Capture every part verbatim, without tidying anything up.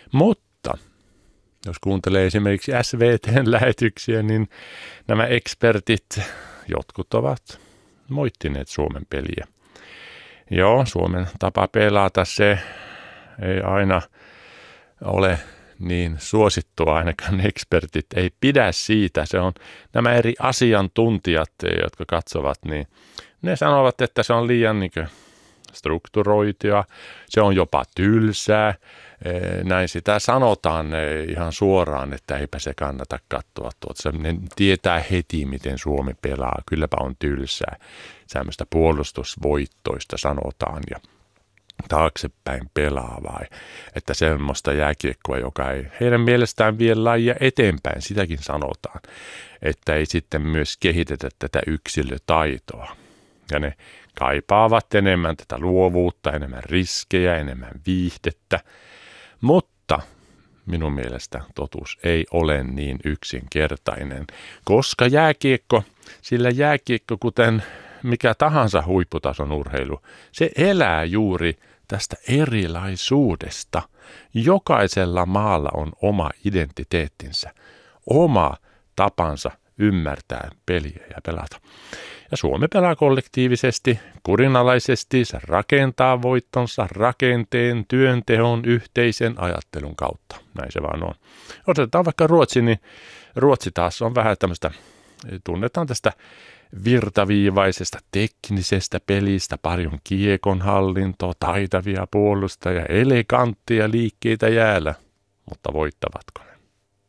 Mutta jos kuuntelee esimerkiksi S V T:n lähetyksiä, niin nämä ekspertit, jotkut ovat moittineet Suomen peliä. Joo, Suomen tapa pelata, se ei aina ole niin suosittua, ainakaan ekspertit ei pidä siitä. Se on nämä eri asiantuntijat, jotka katsovat, niin ne sanovat, että se on liian niin kuin strukturoitua, se on jopa tylsää. Näin sitä sanotaan ihan suoraan, että eipä se kannata katsoa tuota. Se tietää heti, miten Suomi pelaa. Kylläpä on tylsää. Semmoista puolustusvoittoista sanotaan ja taaksepäin pelaavaa. Että semmoista jääkiekkoa, joka ei heidän mielestään vie lajia eteenpäin, sitäkin sanotaan. Että ei sitten myös kehitetä tätä yksilötaitoa. Ja ne kaipaavat enemmän tätä luovuutta, enemmän riskejä, enemmän viihdettä. Mutta minun mielestä totuus ei ole niin yksinkertainen, koska jääkiekko, sillä jääkiekko, kuten mikä tahansa huipputason urheilu, se elää juuri tästä erilaisuudesta. Jokaisella maalla on oma identiteettinsä, oma tapansa ymmärtää peliä ja pelata. Ja Suomi pelaa kollektiivisesti, kurinalaisesti, se rakentaa voittonsa rakenteen, työnteon, yhteisen ajattelun kautta. Näin se vaan on. Otetaan vaikka Ruotsi, niin Ruotsi taas on vähän tämmöistä, tunnetaan tästä virtaviivaisesta teknisestä pelistä, paljon kiekonhallintoa, taitavia puolustajia, eleganttia liikkeitä jäällä, mutta voittavatko ne?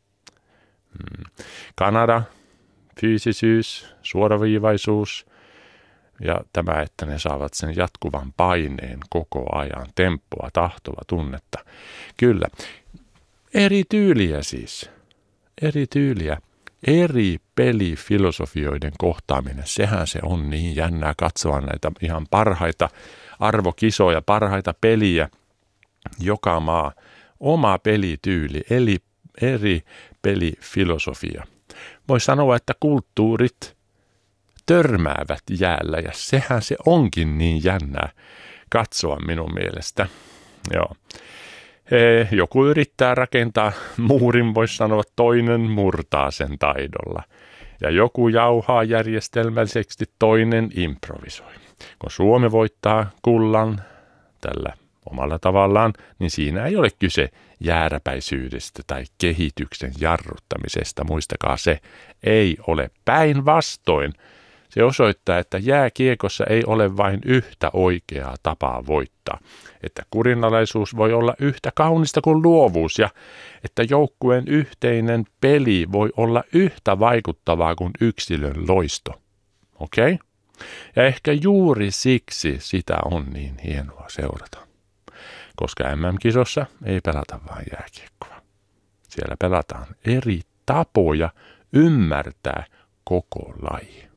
Hmm. Kanada, fyysisyys, suoraviivaisuus ja tämä, että ne saavat sen jatkuvan paineen koko ajan, tempoa, tahtoa, tunnetta. Kyllä, eri tyyliä siis, eri tyyliä, eri pelifilosofioiden kohtaaminen, sehän se on niin jännää katsoa näitä ihan parhaita arvokisoja, parhaita peliä, joka maa, oma pelityyli, eli eri pelifilosofia. Voi sanoa, että kulttuurit törmäävät jäällä ja sehän se onkin niin jännää katsoa minun mielestä. Joo. Joku yrittää rakentaa muurin, voisi sanoa, toinen murtaa sen taidolla. Ja joku jauhaa järjestelmällisesti, toinen improvisoi. Kun Suomi voittaa kullan tällä omalla tavallaan, niin siinä ei ole kyse jääräpäisyydestä tai kehityksen jarruttamisesta. Muistakaa se, ei ole päinvastoin. Se osoittaa, että jääkiekossa ei ole vain yhtä oikeaa tapaa voittaa. Että kurinalaisuus voi olla yhtä kaunista kuin luovuus ja että joukkueen yhteinen peli voi olla yhtä vaikuttavaa kuin yksilön loisto. Okei? Okay? Ja ehkä juuri siksi sitä on niin hienoa seurata. Koska M M-kisossa ei pelata vain jääkiekkoa. Siellä pelataan eri tapoja ymmärtää koko laji.